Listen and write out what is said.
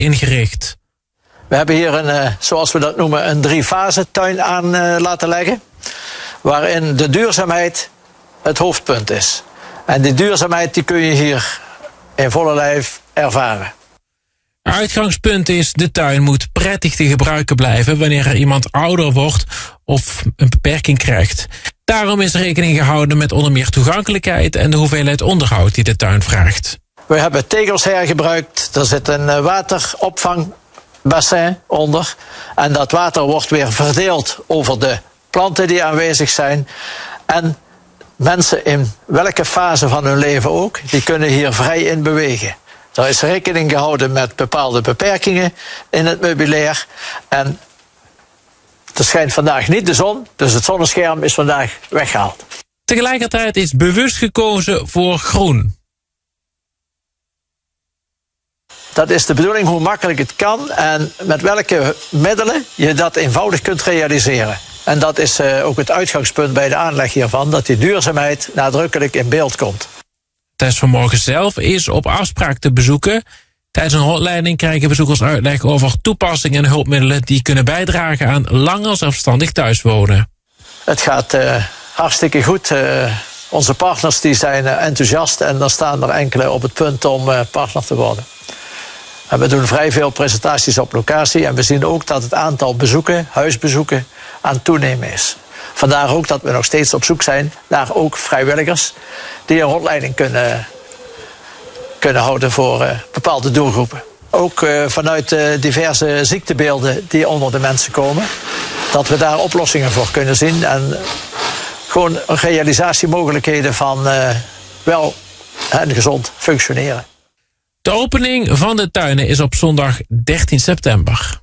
ingericht. We hebben hier een, zoals we dat noemen, een 3-fase tuin aan laten leggen. Waarin de duurzaamheid het hoofdpunt is. En die duurzaamheid die kun je hier in volle lijf ervaren. Uitgangspunt is, de tuin moet prettig te gebruiken blijven wanneer er iemand ouder wordt of een beperking krijgt. Daarom is rekening gehouden met onder meer toegankelijkheid en de hoeveelheid onderhoud die de tuin vraagt. We hebben tegels hergebruikt, er zit een wateropvangbassin onder. En dat water wordt weer verdeeld over de planten die aanwezig zijn. En mensen in welke fase van hun leven ook, die kunnen hier vrij in bewegen. Er is rekening gehouden met bepaalde beperkingen in het meubilair. En er schijnt vandaag niet de zon, dus het zonnescherm is vandaag weggehaald. Tegelijkertijd is bewust gekozen voor groen. Dat is de bedoeling, hoe makkelijk het kan en met welke middelen je dat eenvoudig kunt realiseren. En dat is ook het uitgangspunt bij de aanleg hiervan, dat die duurzaamheid nadrukkelijk in beeld komt. Tijdens vanmorgen zelf is op afspraak te bezoeken. Tijdens een rondleiding krijgen bezoekers uitleg over toepassingen en hulpmiddelen die kunnen bijdragen aan langer zelfstandig thuiswonen. Het gaat hartstikke goed. Onze partners die zijn enthousiast en dan staan er enkele op het punt om partner te worden. En we doen vrij veel presentaties op locatie en we zien ook dat het aantal bezoeken, huisbezoeken, aan het toenemen is. Vandaar ook dat we nog steeds op zoek zijn naar ook vrijwilligers die een rondleiding kunnen houden voor bepaalde doelgroepen. Ook vanuit diverse ziektebeelden die onder de mensen komen, dat we daar oplossingen voor kunnen zien en gewoon realisatiemogelijkheden van wel en gezond functioneren. De opening van de tuinen is op zondag 13 september.